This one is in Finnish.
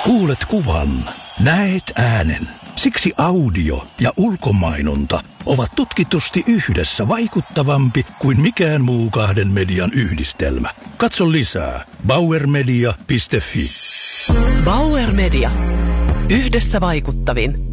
Kuulet kuvan, näet äänen. Siksi audio ja ulkomainonta ovat tutkitusti yhdessä vaikuttavampi kuin mikään muu kahden median yhdistelmä. Katso lisää bauermedia.fi. Bauer Media. Yhdessä vaikuttavin.